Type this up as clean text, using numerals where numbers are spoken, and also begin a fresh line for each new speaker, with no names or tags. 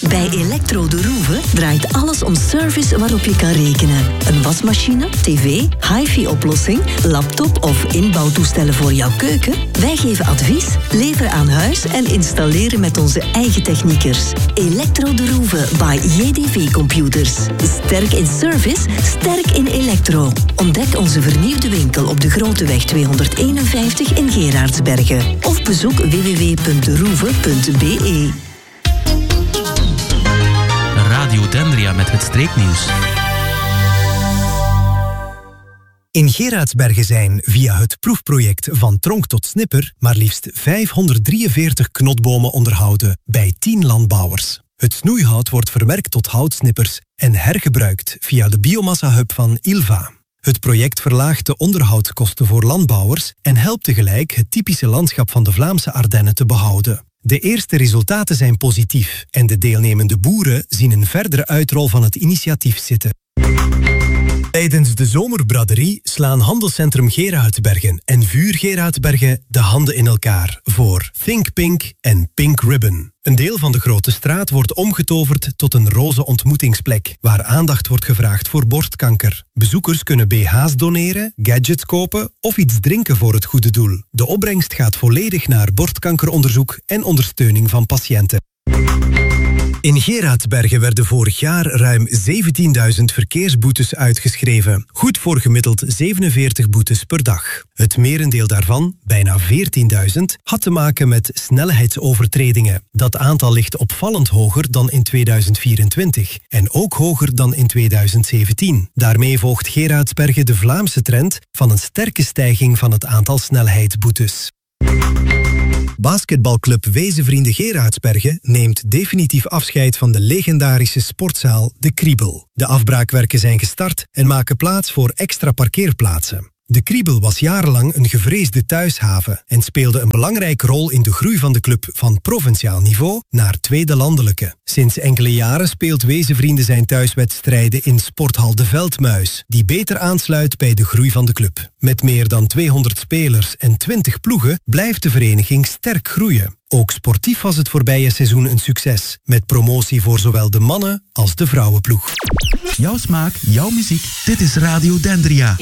Bij Electro de Roeve draait alles om service waarop je kan rekenen. Een wasmachine, tv, hi-fi-oplossing, laptop of inbouwtoestellen voor jouw keuken. Wij geven advies, leveren aan huis en installeren met onze eigen techniekers. Electro de Roeve by JDV Computers. Sterk in service, sterk in elektro. Ontdek onze vernieuwde winkel op de Groteweg 251 in Gerardsbergen. Of bezoek www.deroeve.be.
Radio Dendria met het streeknieuws.
In Gerardsbergen zijn via het proefproject Van Tronk tot Snipper maar liefst 543 knotbomen onderhouden bij 10 landbouwers. Het snoeihout wordt verwerkt tot houtsnippers en hergebruikt via de biomassa-hub van Ilva. Het project verlaagt de onderhoudskosten voor landbouwers en helpt tegelijk het typische landschap van de Vlaamse Ardennen te behouden. De eerste resultaten zijn positief en de deelnemende boeren zien een verdere uitrol van het initiatief zitten. Tijdens de zomerbraderie slaan Handelscentrum Gerardsbergen en Vuur Gerardsbergen de handen in elkaar voor Think Pink en Pink Ribbon. Een deel van de grote straat wordt omgetoverd tot een roze ontmoetingsplek, waar aandacht wordt gevraagd voor borstkanker. Bezoekers kunnen BH's doneren, gadgets kopen of iets drinken voor het goede doel. De opbrengst gaat volledig naar borstkankeronderzoek en ondersteuning van patiënten. In Gerardsbergen werden vorig jaar ruim 17.000 verkeersboetes uitgeschreven. Goed voor gemiddeld 47 boetes per dag. Het merendeel daarvan, bijna 14.000, had te maken met snelheidsovertredingen. Dat aantal ligt opvallend hoger dan in 2024 en ook hoger dan in 2017. Daarmee volgt Gerardsbergen de Vlaamse trend van een sterke stijging van het aantal snelheidsboetes. Basketbalclub Wezenvrienden Gerardsbergen neemt definitief afscheid van de legendarische sportzaal De Kriebel. De afbraakwerken zijn gestart en maken plaats voor extra parkeerplaatsen. De Kriebel was jarenlang een gevreesde thuishaven en speelde een belangrijke rol in de groei van de club van provinciaal niveau naar tweede landelijke. Sinds enkele jaren speelt Wezenvrienden zijn thuiswedstrijden in Sporthal De Veldmuis, die beter aansluit bij de groei van de club. Met meer dan 200 spelers en 20 ploegen blijft de vereniging sterk groeien. Ook sportief was het voorbije seizoen een succes, met promotie voor zowel de mannen als de vrouwenploeg.
Jouw smaak, jouw muziek, dit is Radio Dendria.